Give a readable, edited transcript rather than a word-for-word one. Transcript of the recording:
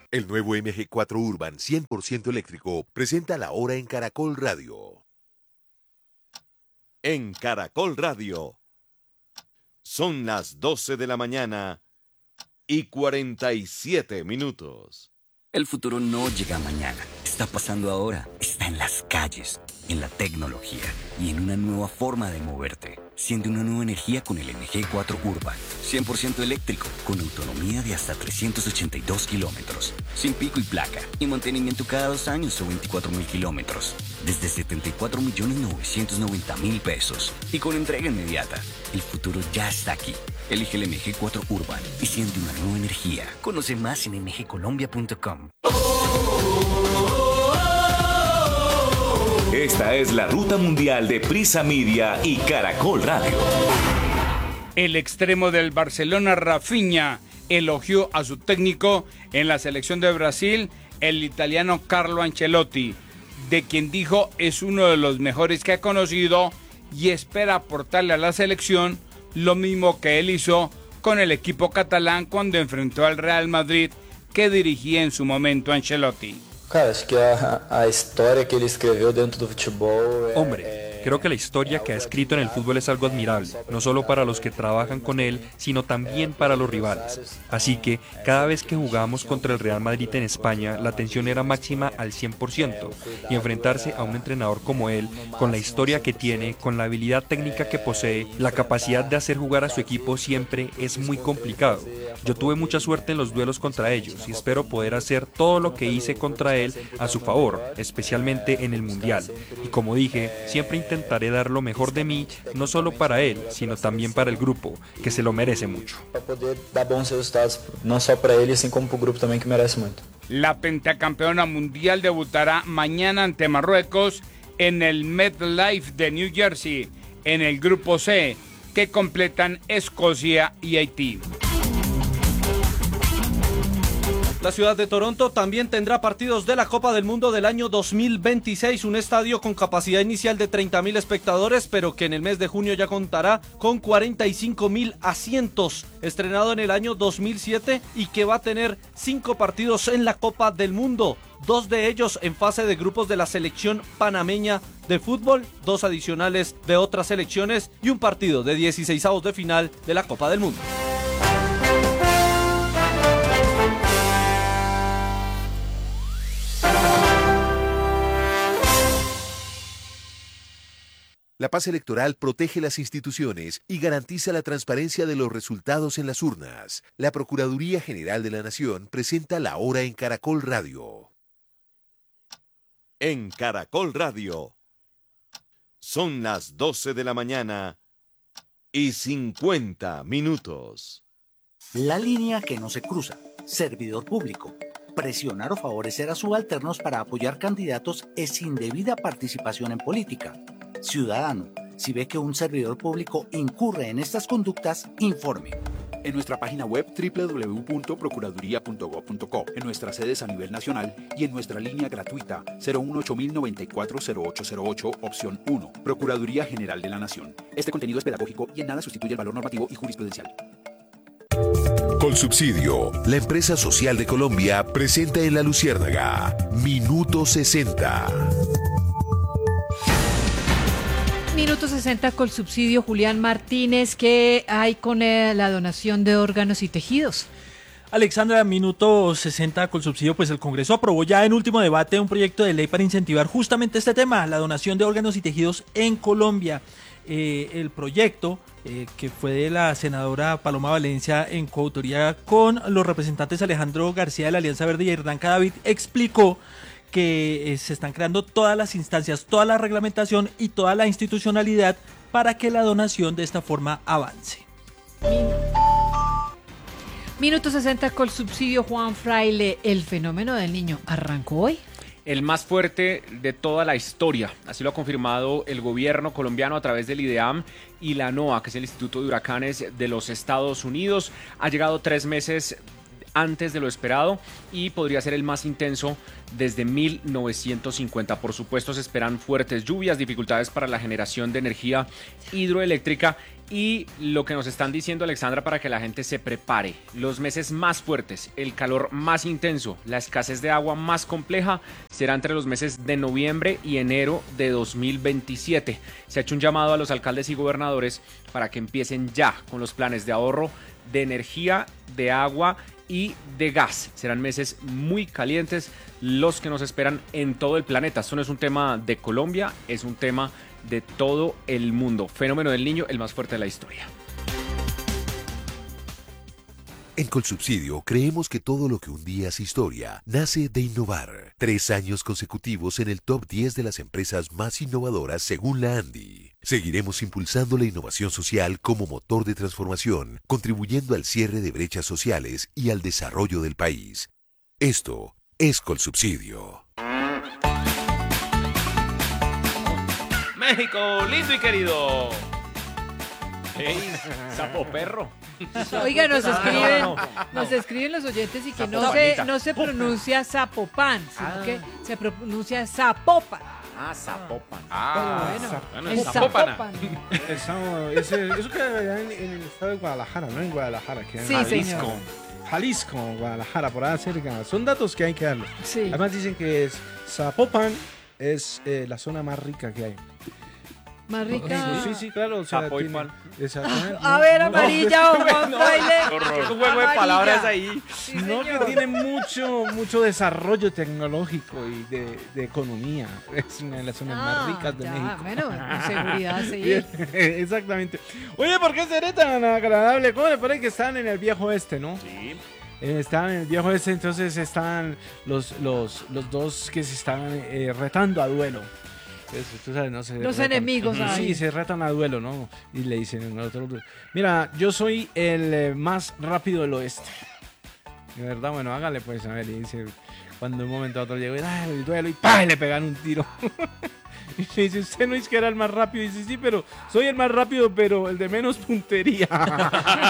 El nuevo MG4 Urban 100% eléctrico presenta la hora en Caracol Radio. En Caracol Radio. Son las 12 de la mañana y 47 minutos. El futuro no llega mañana, está pasando ahora, está en las calles, en la tecnología y en una nueva forma de moverte. Siente una nueva energía con el MG4 Urban, 100% eléctrico, con autonomía de hasta 382 kilómetros, sin pico y placa, y mantenimiento cada 2 años o 24.000 kilómetros, desde 74.990.000 pesos, y con entrega inmediata. El futuro ya está aquí. Elige el MG4 Urban y siente una nueva energía. Conoce más en mgcolombia.com. Esta es la ruta mundial de Prisa Media y Caracol Radio. El extremo del Barcelona, Rafinha, elogió a su técnico en la selección de Brasil, el italiano Carlo Ancelotti, de quien dijo es uno de los mejores que ha conocido y espera aportarle a la selección lo mismo que él hizo con el equipo catalán cuando enfrentó al Real Madrid, que dirigía en su momento Ancelotti. Cara, acho que a história que ele escreveu dentro do futebol Hombre, creo que la historia que ha escrito en el fútbol es algo admirable, no solo para los que trabajan con él, sino también para los rivales. Así que, cada vez que jugábamos contra el Real Madrid en España, la tensión era máxima al 100%, y enfrentarse a un entrenador como él, con la historia que tiene, con la habilidad técnica que posee, la capacidad de hacer jugar a su equipo siempre es muy complicado. Yo tuve mucha suerte en los duelos contra ellos, y espero poder hacer todo lo que hice contra él a su favor, especialmente en el Mundial. Y como dije, siempre intentaré dar lo mejor de mí, no solo para él, sino también para el grupo, que se lo merece mucho. Para poder dar bons resultados, no solo para él, sino como para el grupo también, que merece mucho. La pentacampeona mundial debutará mañana ante Marruecos en el MetLife de New Jersey, en el grupo C, que completan Escocia y Haití. La ciudad de Toronto también tendrá partidos de la Copa del Mundo del año 2026, un estadio con capacidad inicial de 30.000 espectadores, pero que en el mes de junio ya contará con 45.000 asientos, estrenado en el año 2007 y que va a tener 5 partidos en la Copa del Mundo, 2 de ellos en fase de grupos de la selección panameña de fútbol, 2 adicionales de otras selecciones y un partido de 16avos de final de la Copa del Mundo. La paz electoral protege las instituciones y garantiza la transparencia de los resultados en las urnas. La Procuraduría General de la Nación presenta la hora en Caracol Radio. En Caracol Radio. Son las 12 de la mañana y 50 minutos. La línea que no se cruza. Servidor público. Presionar o favorecer a subalternos para apoyar candidatos es indebida participación en política. Ciudadano, si ve que un servidor público incurre en estas conductas, informe. En nuestra página web www.procuraduría.gov.co, en nuestras sedes a nivel nacional y en nuestra línea gratuita 018-094-0808, opción 1. Procuraduría General de la Nación. Este contenido es pedagógico y en nada sustituye el valor normativo y jurisprudencial. Colsubsidio, la empresa social de Colombia, presenta en La Luciérnaga Minuto 60. Minuto 60 Colsubsidio. Julián Martínez, ¿qué hay con la donación de órganos y tejidos? Alexandra, minuto 60 Colsubsidio, pues el Congreso aprobó ya en último debate un proyecto de ley para incentivar justamente este tema, la donación de órganos y tejidos en Colombia. El proyecto, que fue de la senadora Paloma Valencia en coautoría con los representantes Alejandro García de la Alianza Verde y Hernán Cadavid, explicó que se están creando todas las instancias, toda la reglamentación y toda la institucionalidad para que la donación de esta forma avance. Minuto 60 Colsubsidio. Juan Fraile, el fenómeno del Niño arrancó hoy. El más fuerte de toda la historia, así lo ha confirmado el gobierno colombiano a través del IDEAM y la NOAA, que es el Instituto de Huracanes de los Estados Unidos. Ha llegado 3 meses antes de lo esperado y podría ser el más intenso desde 1950. Por supuesto, se esperan fuertes lluvias, dificultades para la generación de energía hidroeléctrica Y lo que nos están diciendo, Alexandra, para que la gente se prepare: los meses más fuertes, el calor más intenso, la escasez de agua más compleja será entre los meses de noviembre y enero de 2027. Se ha hecho un llamado a los alcaldes y gobernadores para que empiecen ya con los planes de ahorro de energía, de agua y de gas. Serán meses muy calientes los que nos esperan en todo el planeta. Esto no es un tema de Colombia, es un tema de todo el mundo. Fenómeno del Niño, el más fuerte de la historia. En Colsubsidio creemos que todo lo que un día es historia nace de innovar. 3 años consecutivos en el top 10 de las empresas más innovadoras según la ANDI. Seguiremos impulsando la innovación social como motor de transformación, contribuyendo al cierre de brechas sociales y al desarrollo del país. Esto es Colsubsidio. México, lindo y querido. ¡Ey, sapo perro! Oiga, nos escriben los oyentes y que no se pronuncia Zapopan, sino que se pronuncia Zapopan. Ah, Zapopan. Bueno, en Zapopan. Eso queda allá en el estado de Guadalajara, ¿no? En Guadalajara. Que Sí, Jalisco. Jalisco, Guadalajara, por ahí cerca. Son datos que hay que darle. Sí. Además dicen que Zapopan es la zona más rica que hay. Más rica. Sí, claro. O sea, A ver, amarilla o Juan Fraile. Un juego de palabras ahí. Sí, no, señor. que tiene mucho desarrollo tecnológico y de economía. Es una de las zonas más ricas de México. Bueno, con seguridad, sí. Exactamente. Oye, ¿por qué seré tan agradable? ¿Cómo le parece que están en el viejo oeste, no? Sí. Están en el viejo oeste, entonces están los dos que se están retando a duelo. Entonces, tú sabes, no se Los retan. enemigos ahí. Sí, se retan a duelo, ¿no? Y le dicen al otro, mira, yo soy el más rápido del oeste. De verdad, bueno, hágale pues, a ver. Y dice, cuando un momento a otro llegó, el duelo, y ¡pah! Le pegan un tiro. Y le dice, usted no es que era el más rápido. Y dice, sí, pero soy el más rápido, pero el de menos puntería.